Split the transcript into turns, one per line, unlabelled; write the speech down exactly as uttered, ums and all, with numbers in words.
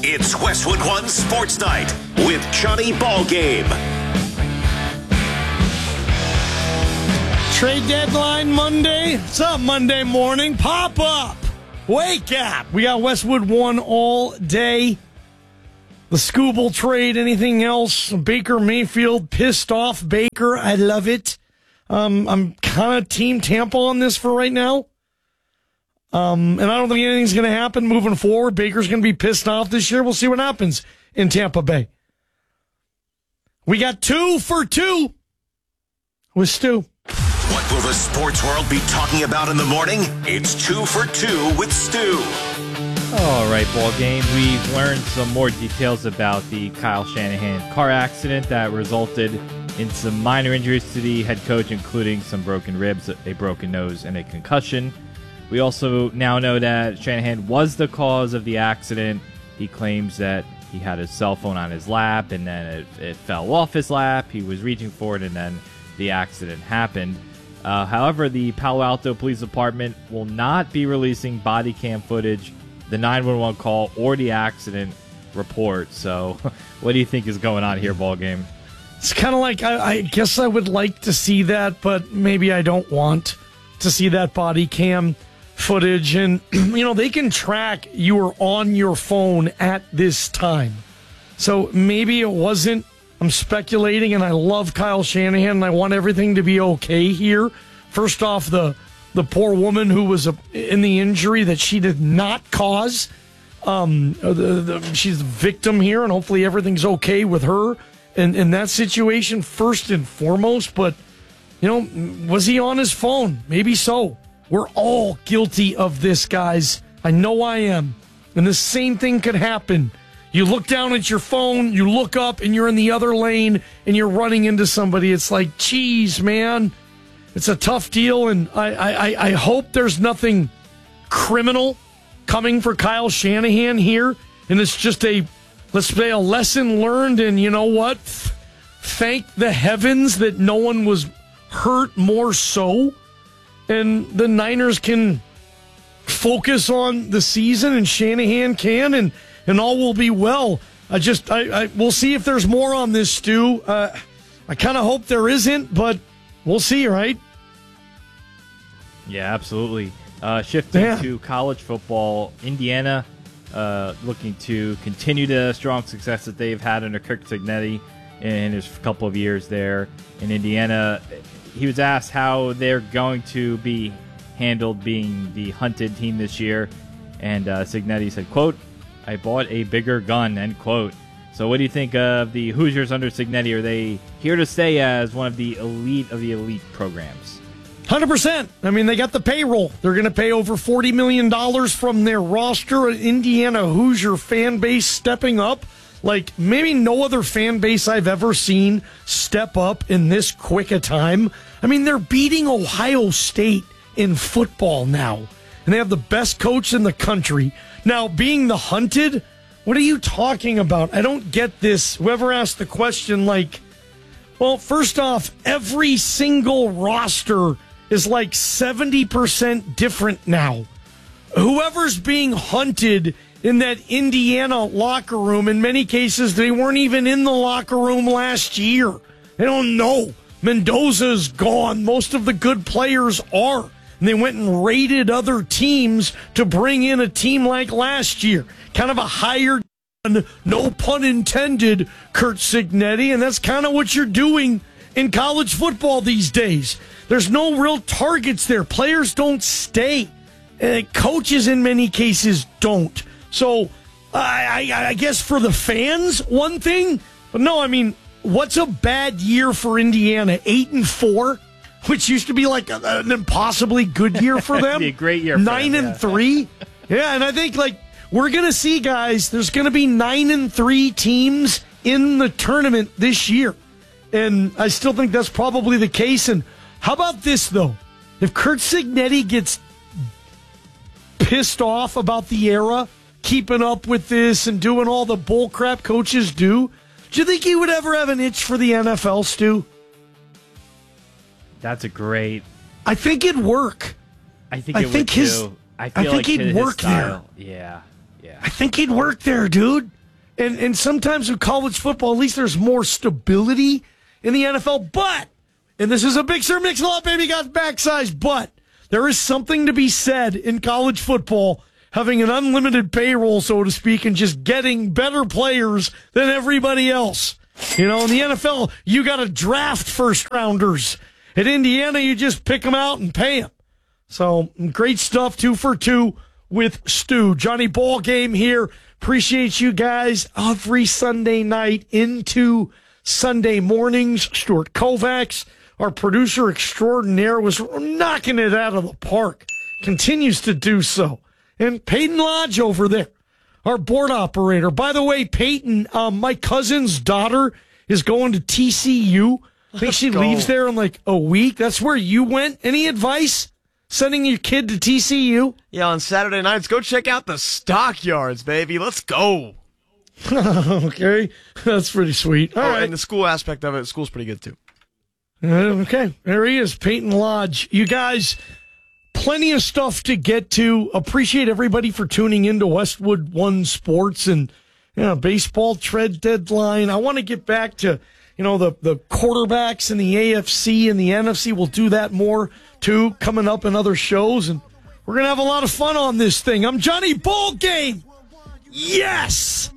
It's Westwood One Sports Night with Johnny Ballgame.
Trade deadline Monday. What's up, Monday morning? Pop up. Wake up. We got Westwood One all day. The Scooble trade, anything else? Baker Mayfield, pissed off Baker. I love it. Um, I'm kind of Team Tampa on this for right now. Um, and I don't think anything's going to happen moving forward. Baker's going to be pissed off this year. We'll see what happens in Tampa Bay. We got two for two with Stu.
What will the sports world be talking about in the morning? It's two for two with Stu.
All right, ball game. We've learned some more details about the Kyle Shanahan car accident that resulted in some minor injuries to the head coach, including some broken ribs, a broken nose, and a concussion. We also now know that Shanahan was the cause of the accident. He claims that he had his cell phone on his lap, and then it, it fell off his lap. He was reaching for it, and then the accident happened. Uh, however, the Palo Alto Police Department will not be releasing body cam footage, the nine one one call, or the accident report. So what do you think is going on here, ball game?
It's kind of like, I, I guess I would like to see that, but maybe I don't want to see that body cam footage. And, you know, they can track you were on your phone at this time. So maybe it wasn't. I'm speculating, and I love Kyle Shanahan, and I want everything to be okay here. First off, the the poor woman who was a, in the injury that she did not cause. Um, the, the, she's the victim here, and hopefully everything's okay with her in, in that situation, first and foremost. But, you know, was he on his phone? Maybe so. We're all guilty of this, guys. I know I am. And the same thing could happen. You look down at your phone, you look up, and you're in the other lane, and you're running into somebody. It's like, geez, man. It's a tough deal, and I, I, I hope there's nothing criminal coming for Kyle Shanahan here, and it's just a, let's say, a lesson learned, and you know what? Thank the heavens that no one was hurt more so, and the Niners can focus on the season, and Shanahan can, and, and all will be well. I just, I, I we'll see if there's more on this, Stu. Uh, I kind of hope there isn't, but we'll see, right?
Yeah, absolutely. Uh, shifting
yeah.
to college football, Indiana uh, looking to continue the strong success that they've had under Kirk Cignetti in his couple of years there in Indiana. He was asked how they're going to be handled being the hunted team this year, and uh, Cignetti said, quote, "I bought a bigger gun," end quote. So what do you think of the Hoosiers under Cignetti? Are they here to stay as one of the elite of the elite programs?
one hundred percent. I mean, they got the payroll. They're going to pay over forty million dollars from their roster. An Indiana Hoosier fan base stepping up like maybe no other fan base I've ever seen step up in this quick a time. I mean, they're beating Ohio State in football now, and they have the best coach in the country. Now, being the hunted, what are you talking about? I don't get this. Whoever asked the question, like, well, first off, every single roster is like seventy percent different now. Whoever's being hunted in that Indiana locker room, in many cases, they weren't even in the locker room last year. They don't know. Mendoza's gone. Most of the good players are. And they went and raided other teams to bring in a team like last year. Kind of a hired, no pun intended, Kurt Cignetti, and that's kind of what you're doing in college football these days. There's no real targets there. Players don't stay. Uh, coaches, in many cases, don't. So, I, I, I guess for the fans, one thing. But no, I mean, what's a bad year for Indiana? Eight and four, which used to be like a, an impossibly good year for them.
It'd be a great year for
Nine
them,
and
yeah.
three. Yeah, and I think, like, we're going to see, guys, there's going to be nine and three teams in the tournament this year. And I still think that's probably the case. And how about this, though? If Kurt Cignetti gets pissed off about the era, keeping up with this and doing all the bullcrap coaches do, do you think he would ever have an itch for the N F L, Stu?
That's a great...
I think it'd work.
I think
I
it
think
would
his,
too. I,
I
feel
think
like
he'd
his
work
style.
there.
Yeah, yeah.
I think he'd work there, dude. And and sometimes with college football, at least there's more stability in the N F L. But, and this is a Big Sir Mix-a-Lot baby got backsized, but there is something to be said in college football, having an unlimited payroll, so to speak, and just getting better players than everybody else. You know, in the N F L, you got to draft first-rounders. At Indiana, you just pick them out and pay them. So, great stuff, two for two with Stu. Johnny Ball Game here. Appreciate you guys every Sunday night into Sunday mornings. Stuart Kovacs, our producer extraordinaire, was knocking it out of the park. Continues to do so. And Peyton Lodge over there, our board operator. By the way, Peyton, um, my cousin's daughter is going to T C U. I think she
go.
leaves there in like a week. That's where you went. Any advice? Sending your kid to T C U?
Yeah, on Saturday nights, go check out the stockyards, baby. Let's go.
Okay, that's pretty sweet. All
oh,
right.
And the school aspect of it, school's pretty good, too.
Uh, okay, there he is, Peyton Lodge. You guys, plenty of stuff to get to. Appreciate everybody for tuning into Westwood One Sports and you know, baseball trade deadline. I want to get back to you know the, the quarterbacks in the A F C and the N F C. We'll do that more, too, coming up in other shows. And we're going to have a lot of fun on this thing. I'm Johnny Ball Game. Yes!